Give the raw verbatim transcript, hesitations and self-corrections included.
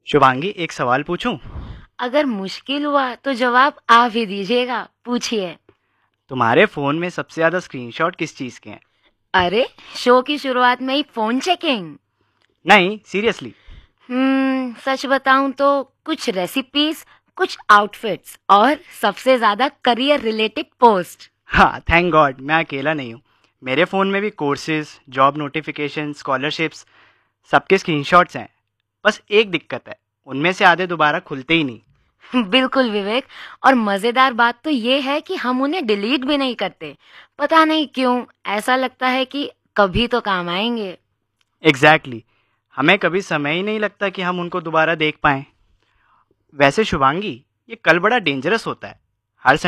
शुभांगी, एक सवाल पूछूं? अगर मुश्किल हुआ तो जवाब आप ही दीजिएगा, पूछिए। तुम्हारे फोन में सबसे ज्यादा स्क्रीनशॉट किस चीज के हैं? अरे, शो की शुरुआत में ही फोन चेकिंग। नहीं, सीरियसली। हम्म सच बताऊं तो कुछ रेसिपीज, कुछ आउटफिट्स और सबसे ज्यादा करियर रिलेटेड पोस्ट। हाँ, थैंक गॉड मैं अकेला नहीं हूँ। मेरे फोन में भी कोर्सेज, जॉब नोटिफिकेशन, स्कॉलरशिप्स, सबके स्क्रीनशॉट्स हैं। बस एक दिक्कत है, उनमें से आधे दोबारा खुलते ही नहीं। बिल्कुल विवेक। और मजेदार बात तो ये है कि हम उन्हें डिलीट भी नहीं करते। पता नहीं क्यों, ऐसा लगता है कि कभी तो काम आएंगे। Exactly exactly. हमें कभी समय ही नहीं लगता कि हम उनको दोबारा देख पाएं। वैसे शुभांगी, ये कल बड़ा डेंजरस होता है।